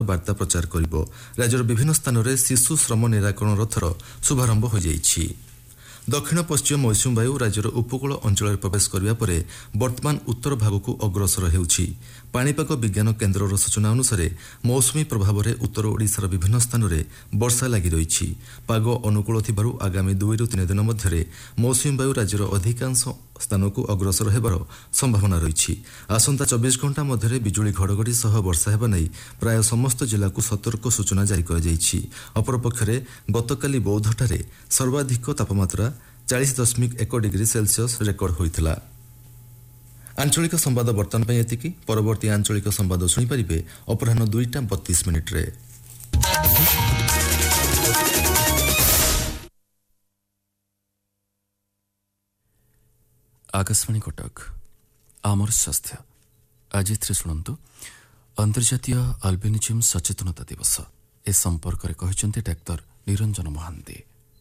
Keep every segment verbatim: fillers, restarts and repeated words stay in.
ବାର୍ତ୍ତା ପ୍ରଚାର କରିବ। ରାଜ୍ୟର ବିଭିନ୍ନ ସ୍ଥାନରେ ଶିଶୁ ଶ୍ରମ ନିରାକରଣ ରଥର ଶୁଭାରମ୍ଭ ହୋଇଯାଇଛି। ଦକ୍ଷିଣ ପଶ୍ଚିମ ମୌସୁମୀ ବାୟୁ ରାଜ୍ୟର ଉପକୂଳ ଅଞ୍ଚଳରେ ପ୍ରବେଶ କରିବା ପରେ ବର୍ତ୍ତମାନ ଉତ୍ତର ଭାଗକୁ ଅଗ୍ରସର ହେଉଛି। ପାଣିପାଗ ବିଜ୍ଞାନ କେନ୍ଦ୍ରର ସୂଚନା ଅନୁସାରେ ମୌସୁମୀ ପ୍ରଭାବରେ ଉତ୍ତର ଓଡ଼ିଶାର ବିଭିନ୍ନ ସ୍ଥାନରେ ବର୍ଷା ଲାଗି ରହିଛି। ପାଗ ଅନୁକୂଳ ଥିବାରୁ ଆଗାମୀ ଦୁଇରୁ ତିନି ଦିନ ମଧ୍ୟରେ ମୌସୁମୀ ବାୟୁ ରାଜ୍ୟର ଅଧିକାଂଶ ସ୍ଥାନକୁ ଅଗ୍ରସର ହେବାର ସମ୍ଭାବନା ରହିଛି। ଆସନ୍ତା ଚବିଶ ଘଣ୍ଟା ମଧ୍ୟରେ ବିଜୁଳି ଘଡ଼ଘଡ଼ି ସହ ବର୍ଷା ହେବା ନେଇ ପ୍ରାୟ ସମସ୍ତ ଜିଲ୍ଲାକୁ ସତର୍କ ସୂଚନା ଜାରି କରାଯାଇଛି। ଅପରପକ୍ଷରେ ଗତକାଲି ବୌଦ୍ଧଠାରେ ସର୍ବାଧିକ ତାପମାତ୍ରା ଚାଳିଶ ଦଶମିକ ଏକ ଡିଗ୍ରୀ ସେଲସିୟସ୍ ରେକର୍ଡ ହୋଇଥିଲା। ଆଞ୍ଚଳିକ ସମ୍ବାଦ ବର୍ତ୍ତମାନ ପାଇଁ ଏତିକି। ପରବର୍ତ୍ତୀ ଆଞ୍ଚଳିକ ସମ୍ବାଦ ଶୁଣିପାରିବେ ଅପରାହ୍ନ ଦୁଇଟା ବତିଶ ମିନିଟ୍ରେ। आकाशवाणी कटक आमर स्वास्थ्य आज शुणु अंतर्जातीय अल्बिनिज्म सचेतनता दिवस ए संपर्क में कहते डाक्टर निरंजन महांती।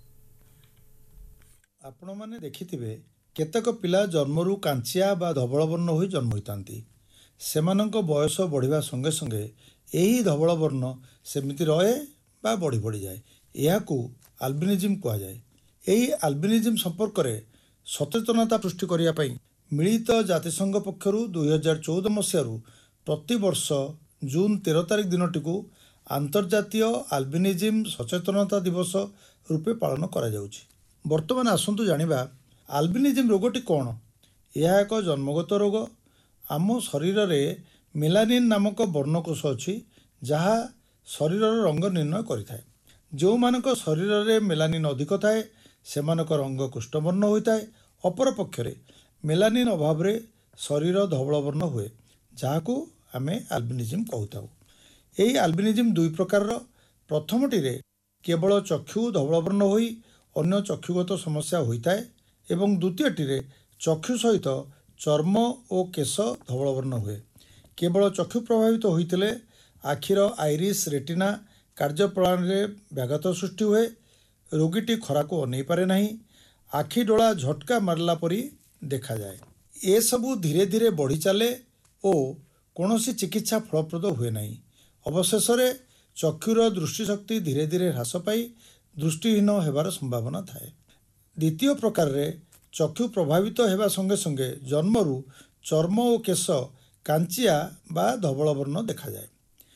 आपण मैंने देखिथिबे केतक पिला जन्मरू कांचिया बा धवलवर्ण होई जन्म होइतांती। सेमानंक बयस बढ़िबा संगे संगे एही धवलवर्ण सेमिति रहे बा बढ़ी बढ़ी जाए। एहाकू अल्बिनिज्म कहा जाए। एही अल्बिनिज्म संपर्क में सचेतनता सृष्टि करिया पई मिलित जातिसंघ पक्षरु दुई हजार चौदह मसीह प्रति वर्ष जून तेरह तारिख दिनटिकू आंतर्जातीय अल्बिनिज्म सचेतनता दिवस रूपे पालन करा जाउछि। वर्तमान आसंतु जानिबा अल्बिनिज्म रोगटी कौन। यह एक जन्मगत रोग। आम शरीर में मेलानिन नामक वर्णकोष अच्छी जहाँ शरीर रंग निर्णय करिथाए। जो मानक शरीर में मेलानिन अधिक थाए सेमानक रंग कृष्णवर्ण होता है। अपर पक्षरे मेलानिन अभाव रे शरीर धवलवर्ण हुए जहाँ को आम अल्बिनिज्म कहूँ। यही अल्बिनिज्म दुई प्रकार। प्रथमटी केवल चक्षु धवलवर्ण होई अन्य चक्षुगत समस्या होता है एवं द्वितीयटी चक्षु सहित चर्म और केश धवलवर्ण हुए। केवल चक्षु प्रभावित होते आखिर आइरिस रेटिना कार्यप्रणाली व्याघात सृष्टि हुए। रोगीटी खरा को अनै पारे नहीं। आखि डोला झटका मारला परी देखा जाए। ये सबू धीरे धीरे बढ़ी चले और कौनसी चिकित्सा फलप्रद हुए नहीं। अवशेष चक्षुर दृष्टिशक्ति धीरे धीरे ह्रास पाई दृष्टिहीन होबार संभावना थाए। द्वितीय प्रकार रे चक्षु प्रभावित होगा संगे संगे जन्मरू चर्म और केश कांचिया बा धवलवर्ण देखा जाए।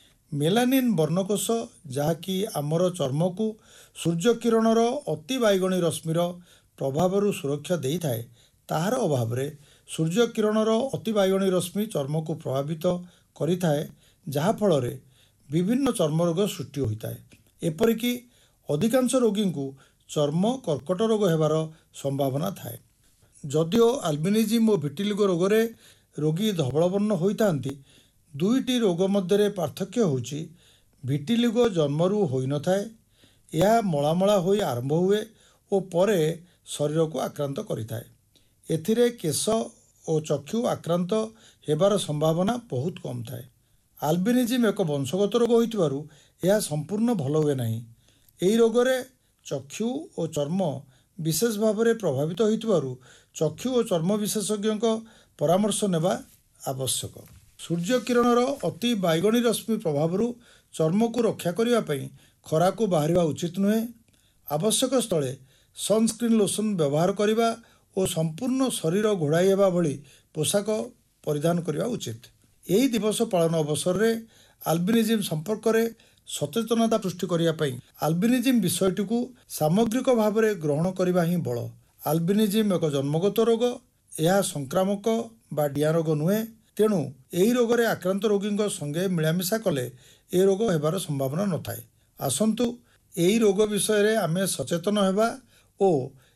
मेलानिन वर्णकोष जहाँकि आमर चर्म को सूर्य किरणर अति बाइगणी रश्मिर प्रभाव सुरक्षा दे थाए ताहार अभाव रे सूर्य किरणर अति बाइगणी रश्मि चर्म को प्रभावित करिथाए जहाँ फल रे विभिन्न चर्म रोग सृष्टि होता है। एपरिकी अधिकांश रोगी को चर्म कर्कट रोग होबार संभावना थाए। जदिओ अल्बिनिज्म और विटिलिगो रोग रे रोगी धवलवर्ण होइतांती दुईटी रोग मध्य पार्थक्य होउछि विटिलिगो जन्मरू होई न थाए। यह मलामला होई आरंभ हुए और परे शरीर को आक्रांत करिथाए। एथिरे केश और चक्षु आक्रांत हेबार संभावना बहुत कम थाए। अल्बिनिज्म एक वंशगत रोग होइतिबारु यह संपूर्ण भल हुए नहीं। एही रोग रे चक्षु और चर्म विशेष भाव में प्रभावित होइतिबारु चक्षु और चर्म विशेषज्ञ परामर्श नेबा आवश्यक। सूर्य किरणर अति बाइगणी रश्मि प्रभाव चर्म को रक्षा करने खरा को बाहर उचित नुहे। आवश्यक स्थले सनस्क्रीन लोशन व्यवहार करने और संपूर्ण शरीर घोड़ाई हेबा भली पोशाक परिधान करने उचित। यही दिवस पालन अवसर में अल्बिनिज्म संपर्क में सचेतनता सृष्टि करने अल्बिनिज्म विषयटी को सामग्रिक भाव में ग्रहण करने ही बल। अल्बिनिज्म एक जन्मगत रोग। यह संक्रामक बा डिया रोग नुहे। तेणु यही रोग रे आक्रांत रोगी संगे मिलामिशा कले ए रोग हेबार संभावना न थाए। आसंतु यही रोग विषय रे आमे सचेतन हेबा और